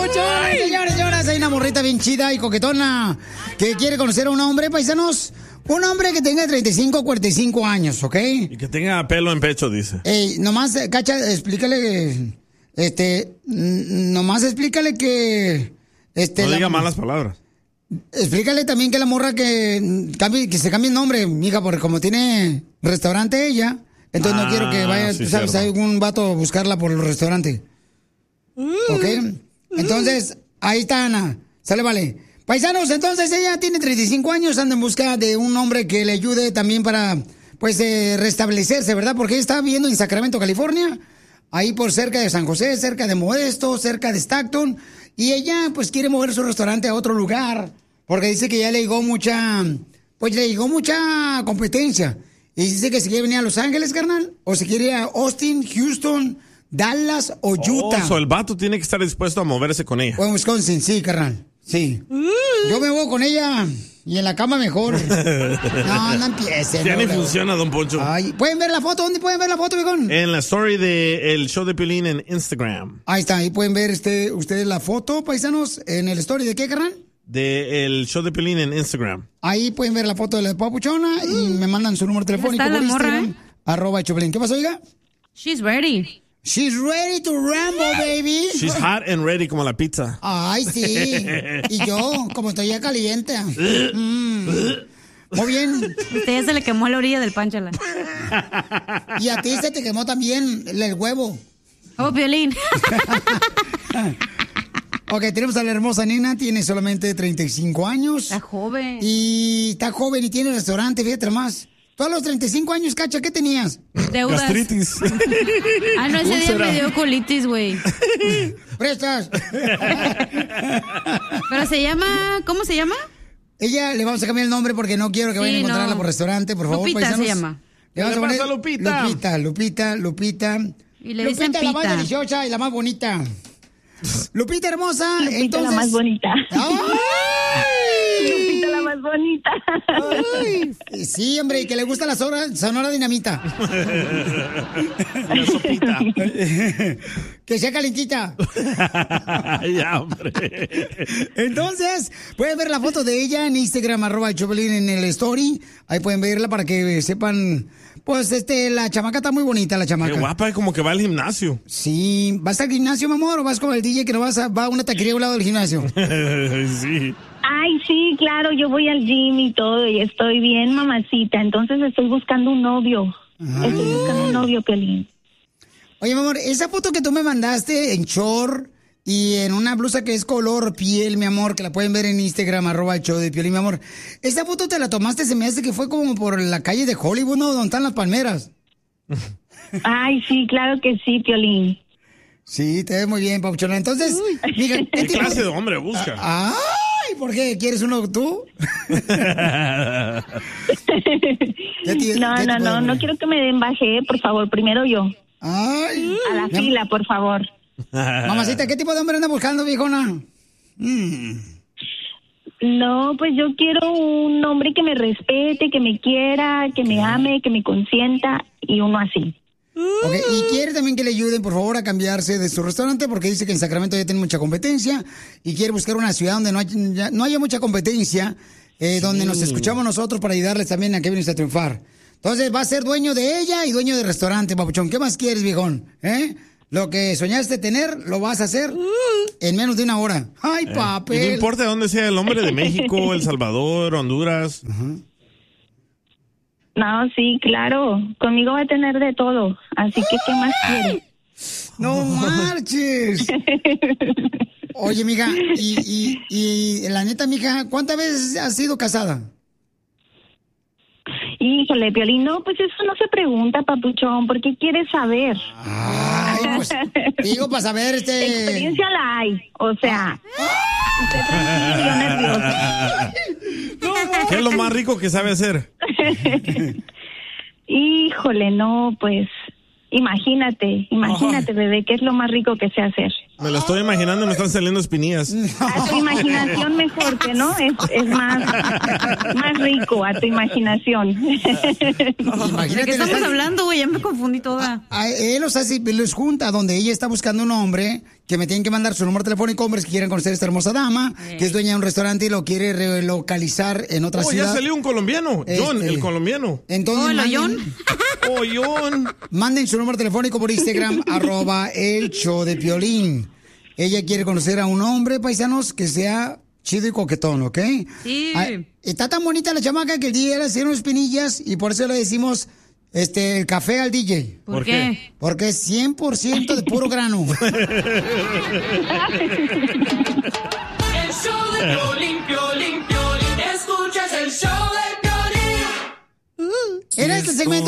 Papuchón! Señores, hay una morrita bien chida y coquetona que quiere conocer a un hombre, paisanos. Un hombre que tenga 35 o 45 años, ¿ok? Y que tenga pelo en pecho, dice. Nomás, Cacha, explícale nomás explícale que... no diga malas palabras. Explícale también que la morra que se cambie el nombre, mija, porque como tiene restaurante ella, entonces no quiero que vaya, sí, ¿sabes? Hay algún vato a buscarla por el restaurante. ¿Ok? Entonces, ahí está Ana. Sale, vale. Paisanos, entonces ella tiene 35 años, anda en busca de un hombre que le ayude también para, pues, restablecerse, ¿verdad? Porque ella está viviendo en Sacramento, California, ahí por cerca de San José, cerca de Modesto, cerca de Stockton, y ella, pues, quiere mover su restaurante a otro lugar, porque dice que ya le llegó mucha competencia. Y dice que se quiere venir a Los Ángeles, carnal, o se quiere ir a Austin, Houston, Dallas o Utah. El vato tiene que estar dispuesto a moverse con ella. O en Wisconsin, sí, carnal. Sí. Yo me voy con ella y en la cama mejor. No empiecen. Ya ni funciona, don Poncho. Ay, ¿pueden ver la foto? ¿Dónde pueden ver la foto, viejón? En la story del show de Piolín en Instagram. Ahí está, ahí pueden ver ustedes la foto, paisanos, en el story de qué, carnal? Del show de Piolín en Instagram. Ahí pueden ver la foto de la papuchona y me mandan su número telefónico por Instagram, @Choplin. ¿Qué pasó, oiga? She's ready. She's ready to rumble, baby. She's hot and ready como la pizza. Ay, sí. Y yo, como estoy ya caliente. Muy bien. Usted ya se le quemó la orilla del pan, chala. Y a ti se te quemó también el huevo. Oh, Piolín. Ok, tenemos a la hermosa nena, tiene solamente 35 años. Está joven. Y está joven y tiene restaurante, fíjate más. Tú a los 35 años, Cacha, ¿qué tenías? Deudas. Gastritis. No, ese día me dio colitis, güey. ¿Prestas? Pero se llama... ¿Cómo se llama? Ella, le vamos a cambiar el nombre porque no quiero que vayan a encontrarla por restaurante, por favor, Lupita paisanos. se llama. Le vamos a poner Lupita? Lupita. Y le dicen Lupita, la más Pita. deliciosa y la más bonita. Lupita hermosa, Lupita, entonces... la más bonita. ¡Ay! Lupita, la más bonita. Ay, sí, hombre, y que le gusta la Sonora Dinamita. La sopita. Que sea calentita. Ya, hombre. Entonces, pueden ver la foto de ella en Instagram, @Choplin en el story. Ahí pueden verla para que sepan. Pues, la chamaca está muy bonita, la chamaca. Qué guapa, como que va al gimnasio. Sí. ¿Vas al gimnasio, mi amor, o vas con el DJ que no va a una taquería a un lado del gimnasio? Sí. Ay, sí, claro, yo voy al gym y todo, y estoy bien, mamacita. Entonces estoy buscando un novio. Estoy buscando un novio, Piolín. Oye, mi amor, esa foto que tú me mandaste en short y en una blusa que es color piel, mi amor, que la pueden ver en Instagram, @Piolín, mi amor. Esa foto te la tomaste, se me hace que fue como por la calle de Hollywood, ¿no? Donde están las palmeras. Ay, sí, claro que sí, Piolín. Sí, te ves muy bien, Pauchona. Entonces, mira, ¿Qué clase de hombre busca? ¡Ay! ¿Por qué? ¿Quieres uno tú? No quiero que me den baje, por favor, primero yo. ¡Ay! A la fila, por favor. Mamacita, ¿qué tipo de hombre anda buscando, viejona? No, pues yo quiero un hombre que me respete, que me quiera, que me ame, que me consienta, y uno así. Okay. Y quiere también que le ayuden, por favor, a cambiarse de su restaurante porque dice que en Sacramento ya tiene mucha competencia y quiere buscar una ciudad donde no haya mucha competencia, donde nos escuchamos nosotros para ayudarles también a que vienes a triunfar. Entonces va a ser dueño de ella y dueño de restaurante, papuchón. ¿Qué más quieres, viejón? Lo que soñaste tener, lo vas a hacer en menos de una hora. ¡Ay, papel! Y no importa dónde sea el hombre, de México, El Salvador, Honduras. No, sí, claro. Conmigo va a tener de todo. Así que, ¿qué más quiere? ¡No marches! Oye, mija, y la neta, mija, ¿cuántas veces has sido casada? Híjole, Piolín, no, pues eso no se pregunta, papuchón. ¿Por qué quieres saber? Ay, pues, digo, para saber, Experiencia la hay, o sea... Usted tranquilo, nervioso. ¿Qué es lo más rico que sabe hacer? Híjole, no, pues... Imagínate, bebé, ¿qué es lo más rico que sé hacer? Me lo estoy imaginando y me están saliendo espinillas. A tu imaginación mejor, que no, es más rico, a tu imaginación. ¿De qué estamos hablando, güey? Ya me confundí toda. Él los junta donde ella está buscando un hombre que me tienen que mandar su número telefónico, hombres que quieren conocer a esta hermosa dama, que es dueña de un restaurante y lo quiere relocalizar en otra ciudad. Ya salió un colombiano, John, el colombiano. Entonces, John. Manden su número telefónico por Instagram, @el show de Piolín. Ella quiere conocer a un hombre, paisanos, que sea chido y coquetón, ¿ok? Sí. Está tan bonita la chamaca que el DJ le hacía unas espinillas y por eso le decimos el café al DJ. ¿Por qué? Porque es 100% de puro grano. El show de Piolín, Piolín, Piolín. Escuchas el show de Piolín. En este segmento